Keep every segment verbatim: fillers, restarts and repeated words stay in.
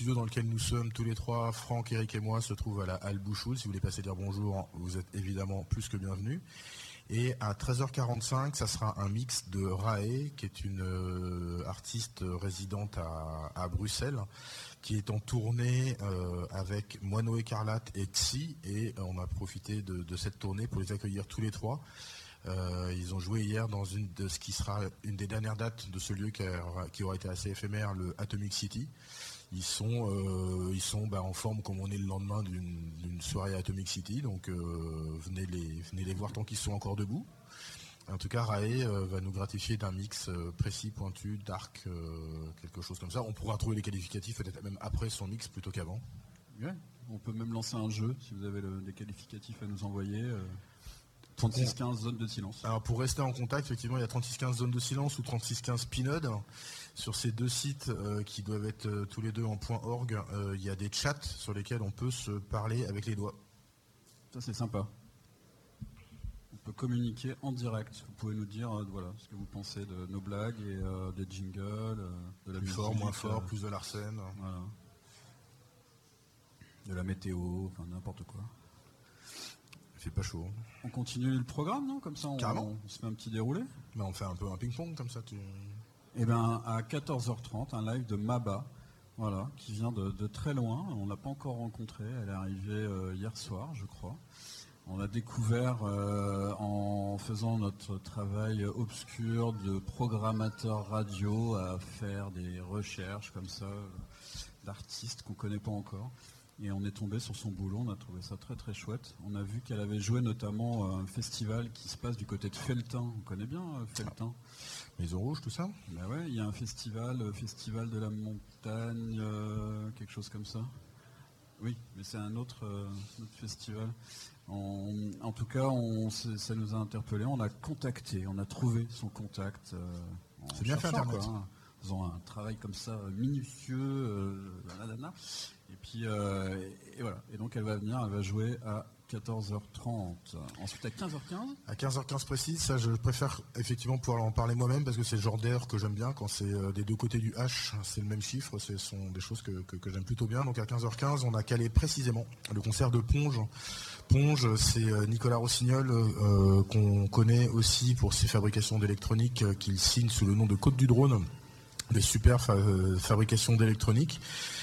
studio dans lequel nous sommes tous les trois, Franck, Eric et moi, se trouve à la Halle Bouchoul. Si vous voulez passer dire bonjour, vous êtes évidemment plus que bienvenus. Et à treize heures quarante-cinq, ça sera un mix de Rae, qui est une euh, artiste résidente à, à Bruxelles, qui est en tournée euh, avec Moineau Écarlate et Tsi, et on a profité de, de cette tournée pour les accueillir tous les trois. Euh, ils ont joué hier dans une de ce qui sera une des dernières dates de ce lieu qui, a, qui aura été assez éphémère, le Atomic City. Ils sont, euh, ils sont bah, en forme comme on est le lendemain d'une, d'une soirée à Atomic City, donc euh, venez, les, venez les voir tant qu'ils sont encore debout. En tout cas, Rae euh, va nous gratifier d'un mix euh, précis, pointu, dark, euh, quelque chose comme ça. On pourra trouver les qualificatifs peut-être même après son mix plutôt qu'avant. Ouais, on peut même lancer un jeu si vous avez le, des qualificatifs à nous envoyer. Euh... trente-six quinze zone de silence. Alors pour rester en contact, effectivement, il y a trente-six quinze zone de silence ou trente-six quinze Pinode. Sur ces deux sites euh, qui doivent être euh, tous les deux en .org, euh, il y a des chats sur lesquels on peut se parler avec les doigts. Ça c'est sympa. On peut communiquer en direct. Vous pouvez nous dire euh, voilà, ce que vous pensez de nos blagues et euh, des jingles, euh, de la plus musique, fort, moins fort, euh, plus de l'arsène. Voilà. De la météo, enfin n'importe quoi. C'est pas chaud. On continue le programme, non? Comme ça, on, Carrément. on se fait un petit déroulé. Mais on fait un peu un ping-pong comme ça. Tu... Eh bien, à quatorze heures trente, un live de Maba, voilà, qui vient de, de très loin. On ne l'a pas encore rencontrée. Elle est arrivée euh, hier soir, je crois. On l'a découvert euh, en faisant notre travail obscur de programmateur radio à faire des recherches comme ça euh, d'artistes qu'on ne connaît pas encore. Et on est tombé sur son boulot, on a trouvé ça très très chouette. On a vu qu'elle avait joué notamment à un festival qui se passe du côté de Felletin. On connaît bien euh, Felletin. Maison Rouge, tout ça? Ben ouais, il y a un festival, euh, festival de la montagne, euh, quelque chose comme ça. Oui, mais c'est un autre, euh, autre festival. On, en tout cas, on, ça nous a interpellés. On a contacté, on a trouvé son contact. Euh, c'est bien fait Internet. Quoi, hein, faisant un travail comme ça minutieux, euh, nanana. Et puis euh, et, et voilà. Et donc elle va venir, elle va jouer à quatorze heures trente. Ensuite à quinze heures quinze. À quinze heures quinze précis, ça je préfère effectivement pouvoir en parler moi-même parce que c'est le genre d'air que j'aime bien quand c'est euh, des deux côtés du H, c'est le même chiffre, ce sont des choses que, que, que j'aime plutôt bien. Donc à quinze heures quinze, on a calé précisément le concert de Ponge. Ponge, c'est euh, Nicolas Rossignol euh, qu'on connaît aussi pour ses fabrications d'électronique euh, qu'il signe sous le nom de Côte du Drone. Des super fa- fabrications d'électronique.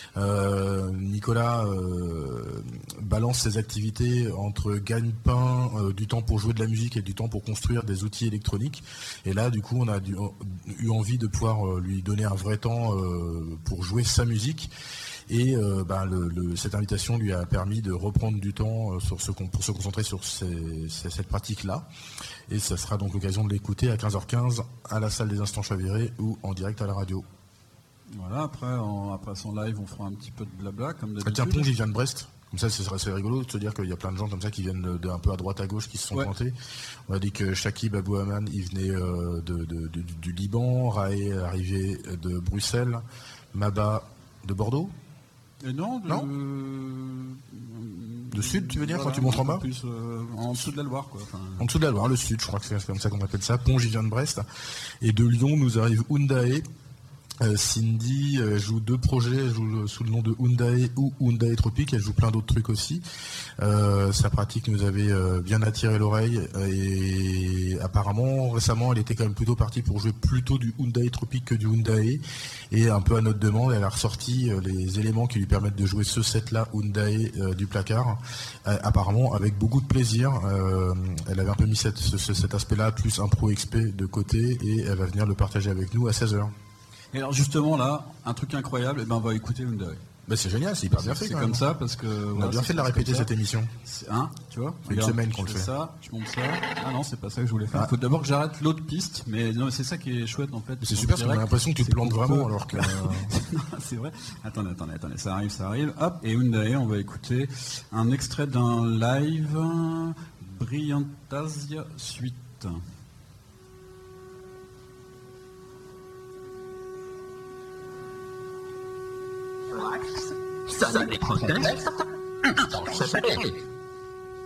Euh, Nicolas euh, balance ses activités entre gagne-pain, euh, du temps pour jouer de la musique et du temps pour construire des outils électroniques. Et là, du coup, on a du, eu envie de pouvoir euh, lui donner un vrai temps euh, pour jouer sa musique. Et euh, bah, le, le, cette invitation lui a permis de reprendre du temps euh, sur ce, pour se concentrer sur ces, ces, cette pratique-là. Et ça sera donc l'occasion de l'écouter à quinze heures quinze à la salle des Instants Chavirés ou en direct à la radio. Voilà, après, en, après son live, on fera un petit peu de blabla, comme d'habitude. Tiens, Ponge, il vient de Brest. Comme ça, c'est assez rigolo de se dire qu'il y a plein de gens comme ça qui viennent de, de un peu à droite à gauche, qui se sont ouais. pointés. On a dit que Shakib Abouhaman, il venait euh, de, de, de, du Liban, Rae arrivé de Bruxelles, Maba de Bordeaux. Et non, de, non euh, de sud, tu veux dire, voilà, quand tu montres en bas plus, euh, en dessous de la Loire, quoi. Enfin, en dessous de la Loire, le sud, je crois que c'est comme ça qu'on appelle ça. Ponge, il vient de Brest. Et de Lyon, nous arrive Undae. Euh, Cindy euh, joue deux projets, elle joue sous le nom de Undae ou Undae Tropique, elle joue plein d'autres trucs aussi. Euh, sa pratique nous avait euh, bien attiré l'oreille et apparemment récemment elle était quand même plutôt partie pour jouer plutôt du Undae Tropique que du Undae, et un peu à notre demande elle a ressorti euh, les éléments qui lui permettent de jouer ce set-là Undae euh, du placard, euh, apparemment avec beaucoup de plaisir. Euh, elle avait un peu mis cette, ce, cet aspect-là plus un pro X P de côté et elle va venir le partager avec nous à seize heures. Et alors justement là, un truc incroyable, et ben on va écouter Undae. Ben c'est génial, c'est hyper bien fait. C'est quand comme même. ça parce que on voilà, a bien fait de la répéter cette émission. Hein, tu vois, une semaine qu'on le fait. Ça, je monte ça. Ah non, c'est pas ça que je voulais faire. Il ah. faut d'abord que j'arrête l'autre piste, mais non, c'est ça qui est chouette en fait. C'est super parce qu'on a l'impression que tu te plantes vraiment alors que. non, c'est vrai. Attendez, attendez, attendez, ça arrive, ça arrive. Hop, et Undae, on va écouter un extrait d'un live Brillantasia Suite. Ça les proteste, instant chaviré.